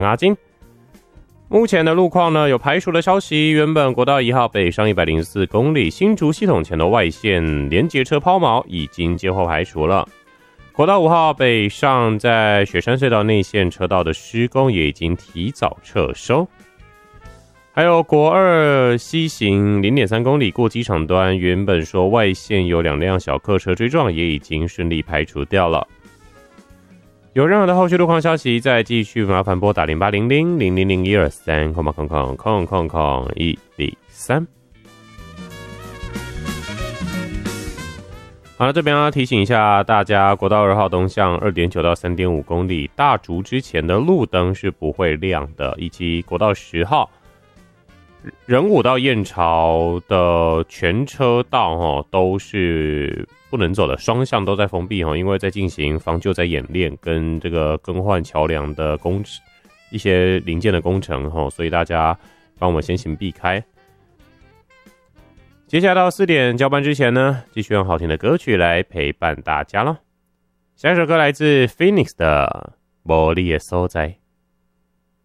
阿金。目前的路况呢，有排除的消息。原本国道1号北上104公里新竹系统前的外线连结车抛锚已经接获排除了。国道5号北上在雪山隧道内线车道的施工也已经提早撤收。还有国2西行 0.3 公里过机场端，原本说外线有2辆小客车追撞，也已经顺利排除掉了。有任何的后续路况消息，再继续麻烦拨打0800-000123，0000123。好了，这边要提醒一下大家，国道2号东向 2.9 到 3.5 公里大竹之前的路灯是不会亮的，以及国道10号仁武到燕巢的全车道都是不能走的，双向都在封闭，因为在进行防救灾演练跟这个更换桥梁的一些零件的工程，所以大家帮我们先行避开。接下来到4点交班之前呢，继续用好听的歌曲来陪伴大家咯。下一首歌来自 Phoenix 的《无你的所在》。